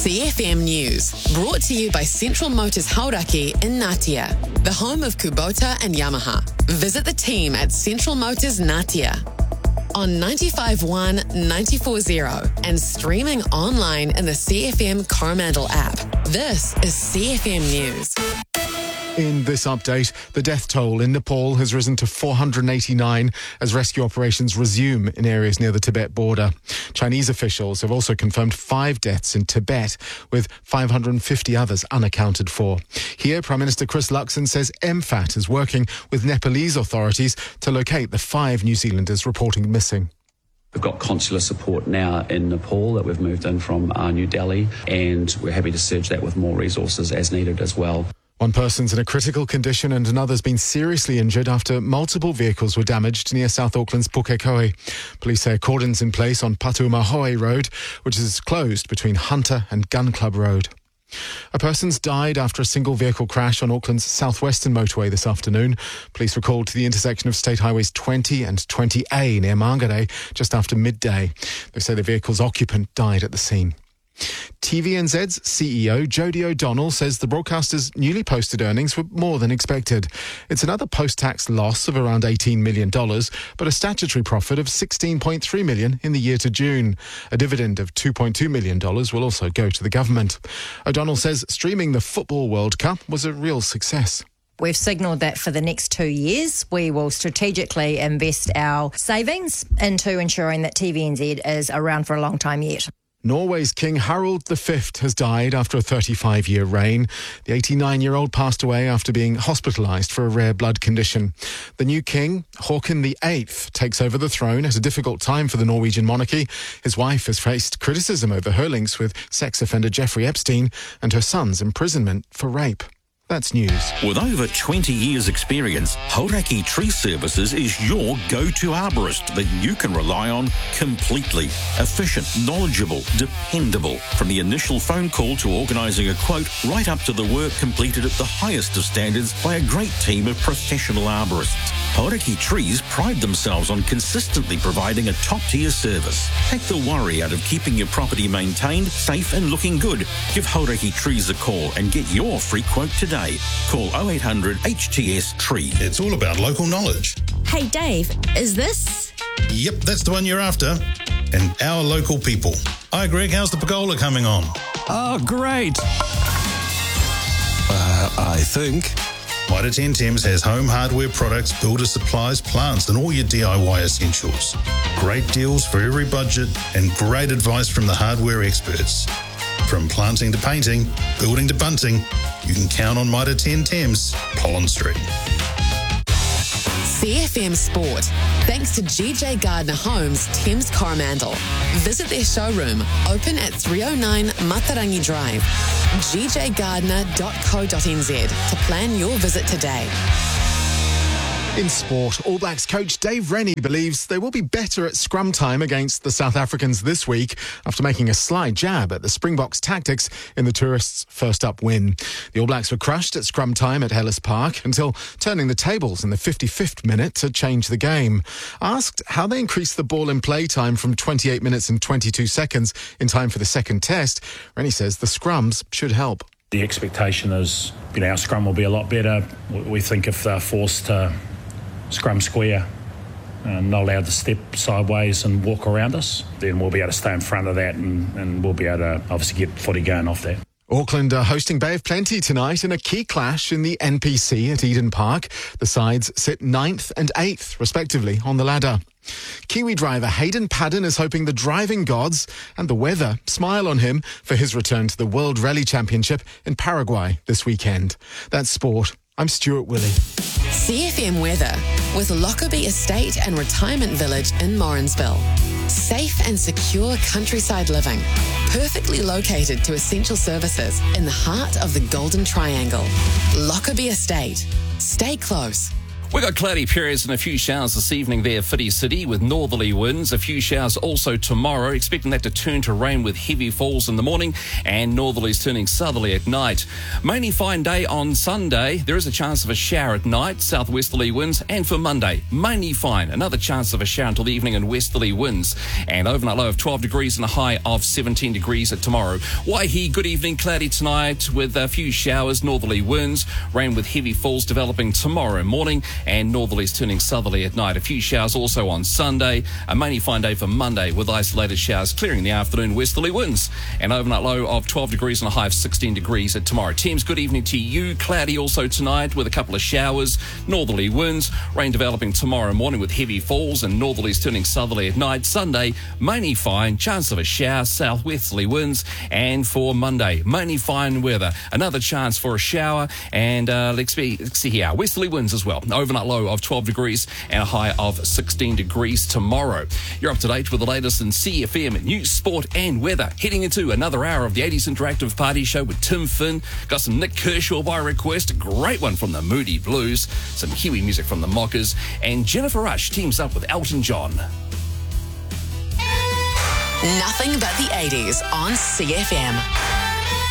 CFM News, brought to you by Central Motors Hauraki in Ngatea, the home of Kubota and Yamaha. Visit the team at Central Motors Ngatea on 95.1, 94.0 and streaming online in the CFM Coromandel app. This is CFM News. In this update, the death toll in Nepal has risen to 489 as rescue operations resume in areas near the Tibet border. Chinese officials have also confirmed 5 deaths in Tibet, with 550 others unaccounted for. Here, Prime Minister Chris Luxon says MFAT is working with Nepalese authorities to locate the 5 New Zealanders reporting missing. We've got consular support now in Nepal that we've moved in from New Delhi, and we're happy to surge that with more resources as needed as well. One person's in a critical condition and another's been seriously injured after multiple vehicles were damaged near South Auckland's Pukekohe. Police say a cordon's in place on Patumahoe Road, which is closed between Hunter and Gun Club Road. A person's died after a single vehicle crash on Auckland's southwestern motorway this afternoon. Police were called to the intersection of State Highways 20 and 20A near Mangere just after midday. They say the vehicle's occupant died at the scene. TVNZ's CEO Jodie O'Donnell says the broadcaster's newly posted earnings were more than expected. It's another post-tax loss of around $18 million, but a statutory profit of $16.3 million in the year to June. A dividend of $2.2 million will also go to the government. O'Donnell says streaming the Football World Cup was a real success. We've signalled that for the next 2 years, we will strategically invest our savings into ensuring that TVNZ is around for a long time yet. Norway's King Harald V has died after a 35-year reign. The 89-year-old passed away after being hospitalised for a rare blood condition. The new king, Haakon VIII, takes over the throne at a difficult time for the Norwegian monarchy. His wife has faced criticism over her links with sex offender Jeffrey Epstein and her son's imprisonment for rape. That's news. With over 20 years' experience, Hauraki Tree Services is your go-to arborist that you can rely on completely. Efficient, knowledgeable, dependable. From the initial phone call to organising a quote, right up to the work completed at the highest of standards by a great team of professional arborists. Hauraki Trees pride themselves on consistently providing a top-tier service. Take the worry out of keeping your property maintained, safe and looking good. Give Hauraki Trees a call and get your free quote today. Call 0800 HTS Tree. It's all about local knowledge. Hey Dave, is this? Yep, that's the one you're after. And our local people. Hi Greg, how's the pergola coming on? Oh, great. I think. Mitre 10 Thames has home hardware products, builder supplies, plants and all your DIY essentials. Great deals for every budget and great advice from the hardware experts. From planting to painting, building to bunting, you can count on Mitre 10 Thames, Pollen Street. CFM Sport, thanks to GJ Gardner Homes, Thames Coromandel. Visit their showroom, open at 309 Matarangi Drive, gjgardner.co.nz to plan your visit today. In sport, All Blacks coach Dave Rennie believes they will be better at scrum time against the South Africans this week after making a sly jab at the Springboks' tactics in the tourists' first-up win. The All Blacks were crushed at scrum time at Ellis Park until turning the tables in the 55th minute to change the game. Asked how they increased the ball in play time from 28 minutes and 22 seconds in time for the second test, Rennie says the scrums should help. The expectation is, our scrum will be a lot better. We think if they're forced to scrum square and not allowed to step sideways and walk around us, then we'll be able to stay in front of that and we'll be able to obviously get footy going off that. Auckland are hosting Bay of Plenty tonight in a key clash in the NPC at Eden Park. The sides sit 9th and 8th, respectively, on the ladder. Kiwi driver Hayden Paddon is hoping the driving gods and the weather smile on him for his return to the World Rally Championship in Paraguay this weekend. That's sport. I'm Stuart Willey. CFM weather with Lockerbie Estate and Retirement Village in Morrinsville. Safe and secure countryside living, perfectly located to essential services in the heart of the Golden Triangle. Lockerbie Estate. Stay close. We got cloudy periods and a few showers this evening there, Whiti City, with northerly winds. A few showers also tomorrow, expecting that to turn to rain with heavy falls in the morning and northerlies turning southerly at night. Mainly fine day on Sunday. There is a chance of a shower at night, southwesterly winds. And for Monday, mainly fine. Another chance of a shower until the evening and westerly winds. And overnight low of 12 degrees and a high of 17 degrees at tomorrow. Waihi, good evening, cloudy tonight with a few showers, northerly winds. Rain with heavy falls developing tomorrow morning. And northerlies turning southerly at night. A few showers also on Sunday. A mainly fine day for Monday with isolated showers clearing in the afternoon, westerly winds. And overnight low of 12 degrees and a high of 16 degrees at tomorrow. Teams, good evening to you. Cloudy also tonight with a couple of showers, northerly winds. Rain developing tomorrow morning with heavy falls and northerlies turning southerly at night. Sunday, mainly fine, chance of a shower, southwesterly winds. And for Monday, mainly fine weather. Another chance for a shower. And let's see here, westerly winds as well. Overnight low of 12 degrees and a high of 16 degrees tomorrow. You're up to date with the latest in CFM news, sport and weather. Heading into another hour of the 80s Interactive Party Show with Tim Finn. Got some Nick Kershaw by request, a great one from the Moody Blues, some Kiwi music from the Mockers, and Jennifer Rush teams up with Elton John. Nothing but the 80s on CFM.